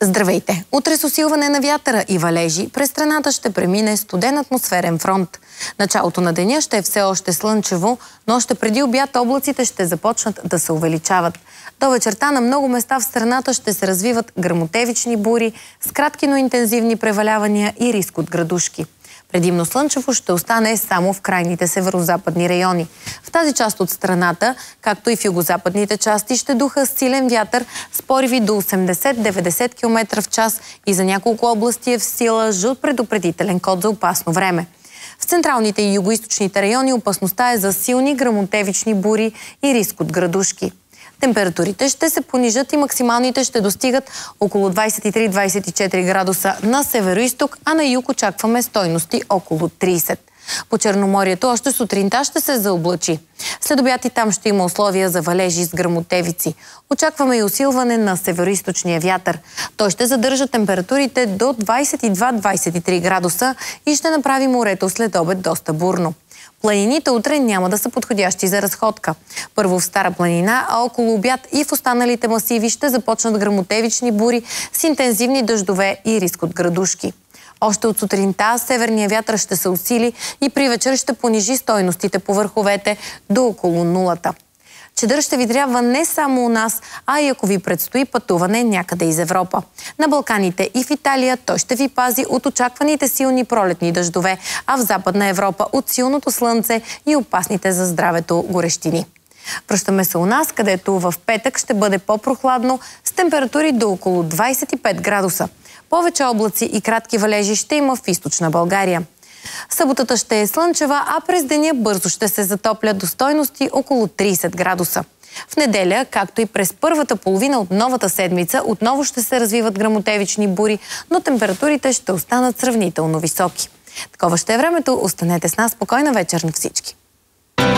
Здравейте! Утре с усилване на вятъра и валежи през страната ще премине студен атмосферен фронт. Началото на деня ще е все още слънчево, но още преди обяд облаците ще започнат да се увеличават. До вечерта на много места в страната ще се развиват гръмотевични бури с кратки, но интензивни превалявания и риск от градушки. Предимно слънчево ще остане само в крайните северозападни райони. В тази част от страната, както и в югозападните части, ще духа силен вятър с пориви до 80-90 км в час и за няколко области е в сила жълт предупредителен код за опасно време. В централните и югоизточните райони опасността е за силни гръмотевични бури и риск от градушки. Температурите ще се понижат и максималните ще достигат около 23-24 градуса на североизток, а на юг очакваме стойности около 30. По Черноморието още сутринта ще се заоблачи. След обяд и там ще има условия за валежи с гръмотевици. Очакваме и усилване на североизточния вятър. Той ще задържа температурите до 22-23 градуса и ще направи морето след обед доста бурно. Планините утре няма да са подходящи за разходка. Първо в Стара планина, а около обяд и в останалите масиви ще започнат гръмотевични бури с интензивни дъждове и риск от градушки. Още от сутринта северният вятър ще се усили и при вечер ще понижи стойностите по върховете до около нулата. Чадър ще ви трябва не само у нас, а и ако ви предстои пътуване някъде из Европа. На Балканите и в Италия той ще ви пази от очакваните силни пролетни дъждове, а в Западна Европа от силното слънце и опасните за здравето горещини. Връщаме се у нас, където в петък ще бъде по-прохладно с температури до около 25 градуса. Повече облаци и кратки валежи ще има в източна България. Съботата ще е слънчева, а през деня бързо ще се затопля до стойности около 30 градуса. В неделя, както и през първата половина от новата седмица, отново ще се развиват гръмотевични бури, но температурите ще останат сравнително високи. Такова ще е времето. Останете с нас. Спокойна вечер на всички!